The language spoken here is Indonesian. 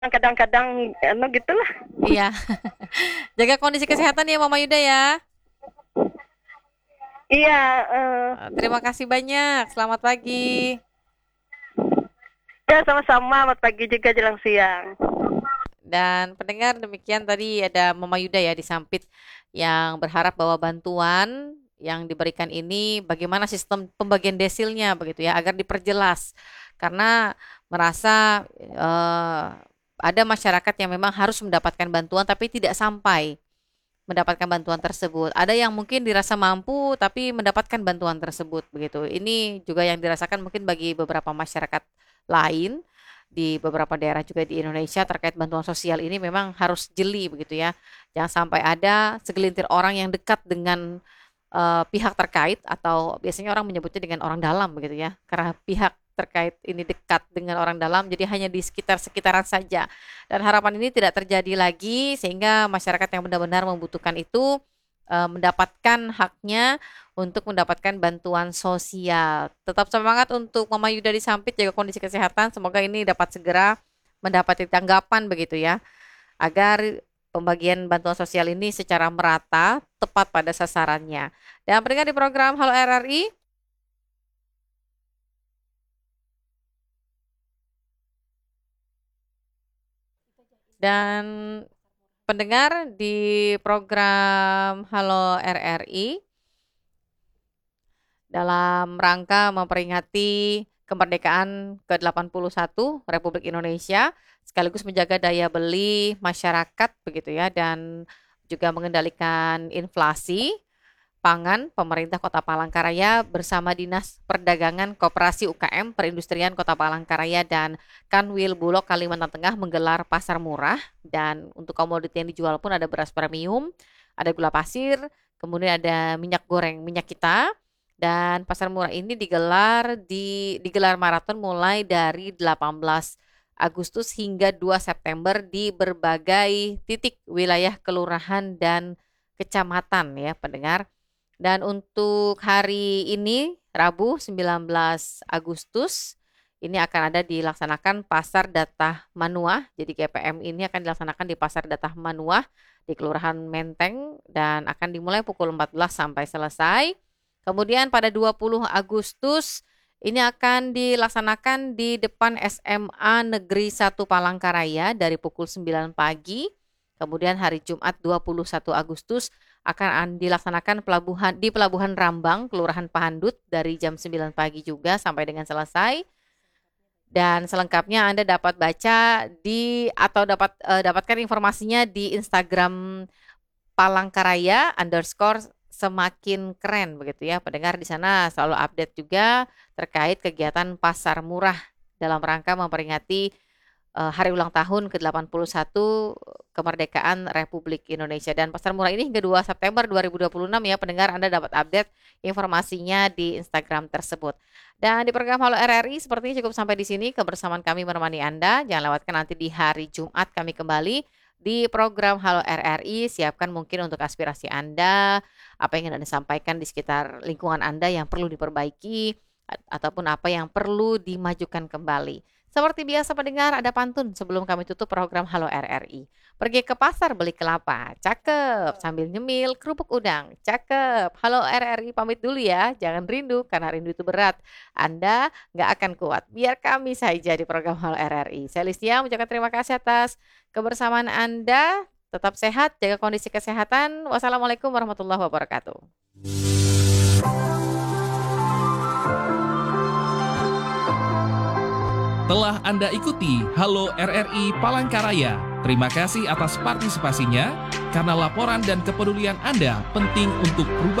kadang-kadang gitulah. Iya. Jaga kondisi kesehatan ya Mama Yuda ya. Iya, Terima kasih banyak. Selamat pagi. ya sama-sama. Selamat pagi juga jelang siang. Dan pendengar demikian tadi ada Mama Yuda ya di Sampit yang berharap bahwa bantuan yang diberikan ini bagaimana sistem pembagian desilnya begitu ya agar diperjelas karena merasa ada masyarakat yang memang harus mendapatkan bantuan tapi tidak sampai mendapatkan bantuan tersebut. Ada yang mungkin dirasa mampu tapi mendapatkan bantuan tersebut begitu. Ini juga yang dirasakan mungkin bagi beberapa masyarakat lain di beberapa daerah juga di Indonesia terkait bantuan sosial ini memang harus jeli begitu ya. Jangan sampai ada segelintir orang yang dekat dengan pihak terkait atau biasanya orang menyebutnya dengan orang dalam begitu ya. Karena pihak terkait ini dekat dengan orang dalam jadi hanya di sekitar-sekitaran saja. Dan harapan ini tidak terjadi lagi sehingga masyarakat yang benar-benar membutuhkan itu mendapatkan haknya untuk mendapatkan bantuan sosial. Tetap semangat untuk Mama Yuda di Sampit jaga kondisi kesehatan. Semoga ini dapat segera mendapati tanggapan begitu ya agar pembagian bantuan sosial ini secara merata tepat pada sasarannya. Dan pendengar di program Halo RRI, dan pendengar di program Halo RRI dalam rangka memperingati kemerdekaan ke-81 Republik Indonesia sekaligus menjaga daya beli masyarakat begitu ya dan juga mengendalikan inflasi pangan, pemerintah Kota Palangkaraya bersama Dinas Perdagangan Koperasi UKM Perindustrian Kota Palangkaraya dan Kanwil Bulog Kalimantan Tengah menggelar pasar murah dan untuk komoditi yang dijual pun ada beras premium, ada gula pasir, kemudian ada minyak goreng, minyak kita dan pasar murah ini digelar maraton mulai dari 18 Agustus hingga 2 September di berbagai titik wilayah kelurahan dan kecamatan ya pendengar. Dan untuk hari ini, Rabu 19 Agustus, ini akan ada dilaksanakan Pasar Datah Manuah. Jadi GPM ini akan dilaksanakan di Pasar Datah Manuah di Kelurahan Menteng dan akan dimulai pukul 14 sampai selesai. Kemudian pada 20 Agustus ini akan dilaksanakan di depan SMA Negeri 1 Palangkaraya dari pukul 9 pagi. Kemudian hari Jumat 21 Agustus akan dilaksanakan di Pelabuhan Rambang, Kelurahan Pahandut dari jam 9 pagi juga sampai dengan selesai. Dan selengkapnya Anda dapat baca atau dapatkan informasinya di Instagram Palangkaraya _ semakin keren begitu ya. Pendengar di sana selalu update juga terkait kegiatan pasar murah dalam rangka memperingati hari ulang tahun ke-81 kemerdekaan Republik Indonesia. Dan pasar murah ini hingga 2 September 2026 ya pendengar Anda dapat update informasinya di Instagram tersebut. Dan di program Halo RRI sepertinya cukup sampai di sini kebersamaan kami menemani Anda. Jangan lewatkan nanti di hari Jumat kami kembali di program Halo RRI. Siapkan mungkin untuk aspirasi Anda, apa yang ingin Anda sampaikan di sekitar lingkungan Anda yang perlu diperbaiki ataupun apa yang perlu dimajukan kembali. Seperti biasa pendengar ada pantun sebelum kami tutup program Halo RRI. Pergi ke pasar beli kelapa, cakep. Sambil nyemil kerupuk udang, cakep. Halo RRI pamit dulu ya, jangan rindu karena rindu itu berat. Anda nggak akan kuat, biar kami saja di program Halo RRI. Saya Listia mengucapkan terima kasih atas kebersamaan Anda. Tetap sehat, jaga kondisi kesehatan. Wassalamualaikum warahmatullahi wabarakatuh. Telah Anda ikuti Halo RRI Palangkaraya. Terima kasih atas partisipasinya, karena laporan dan kepedulian Anda penting untuk perubahan